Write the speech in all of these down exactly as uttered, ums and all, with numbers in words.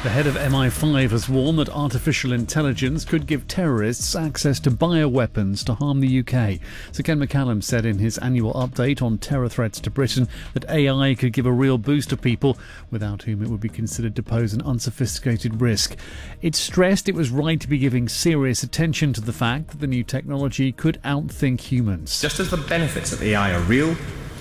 The head of M I five has warned that artificial intelligence could give terrorists access to bioweapons to harm the U K. Sir Ken McCallum said in his annual update on terror threats to Britain that A I could give a real boost to people without whom it would be considered to pose an unsophisticated risk. It stressed it was right to be giving serious attention to the fact that the new technology could outthink humans. Just as the benefits of A I are real,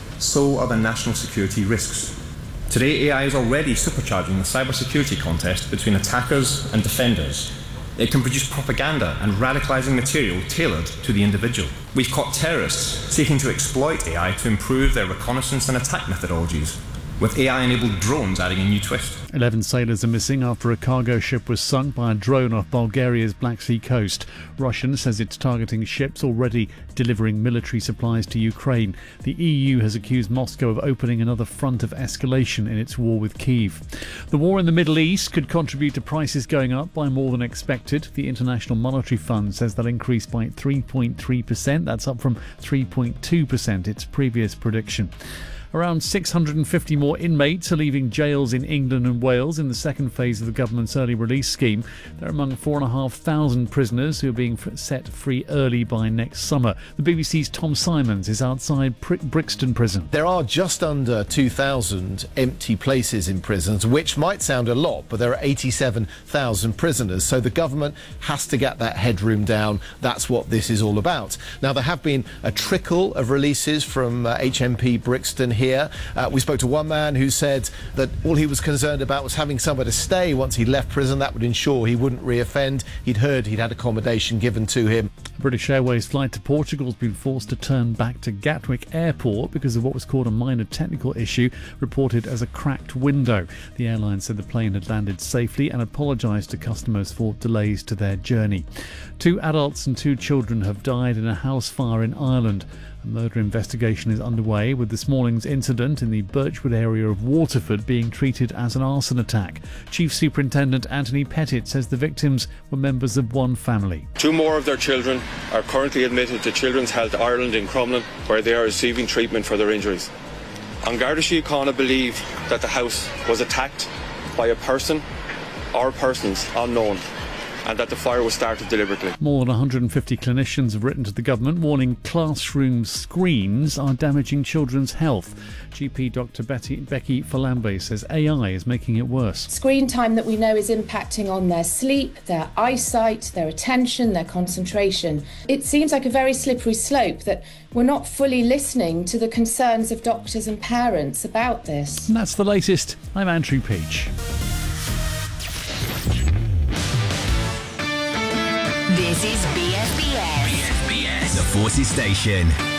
so are the national security risks. Today, A I is already supercharging the cybersecurity contest between attackers and defenders. It can produce propaganda and radicalising material tailored to the individual. We've caught terrorists seeking to exploit A I to improve their reconnaissance and attack methodologies, with A I-enabled drones adding a new twist. Eleven sailors are missing after a cargo ship was sunk by a drone off Bulgaria's Black Sea coast. Russia says it's targeting ships already delivering military supplies to Ukraine. The E U has accused Moscow of opening another front of escalation in its war with Kyiv. The war in the Middle East could contribute to prices going up by more than expected. The International Monetary Fund says they'll increase by three point three percent. That's up from three point two percent, its previous prediction. Around six hundred fifty more inmates are leaving jails in England and Wales in the second phase of the government's early release scheme. They're among four thousand five hundred prisoners who are being set free early by next summer. The B B C's Tom Simons is outside Brixton Prison. There are just under two thousand empty places in prisons, which might sound a lot, but there are eighty-seven thousand prisoners, so the government has to get that headroom down. That's what this is all about. Now, there have been a trickle of releases from uh, H M P Brixton here. Here. Uh, we spoke to one man who said that all he was concerned about was having somewhere to stay once he left prison. That would ensure he wouldn't reoffend. He'd heard he'd had accommodation given to him. A British Airways flight to Portugal has been forced to turn back to Gatwick Airport because of what was called a minor technical issue reported as a cracked window. The airline said the plane had landed safely and apologised to customers for delays to their journey. Two adults and two children have died in a house fire in Ireland. A murder investigation is underway, with this morning's incident in the Birchwood area of Waterford being treated as an arson attack. Chief Superintendent Anthony Pettit says the victims were members of one family. Two more of their children are currently admitted to Children's Health Ireland in Crumlin, where they are receiving treatment for their injuries. An Garda Síochána believe that the house was attacked by a person or persons unknown, and that the fire was started deliberately. More than one hundred fifty clinicians have written to the government warning classroom screens are damaging children's health. G P Doctor Betty, Becky Falambe says A I is making it worse. Screen time that we know is impacting on their sleep, their eyesight, their attention, their concentration. It seems like a very slippery slope that we're not fully listening to the concerns of doctors and parents about this. And that's the latest. I'm Andrew Peach. This is B S B S. B S B S, the Forces Station.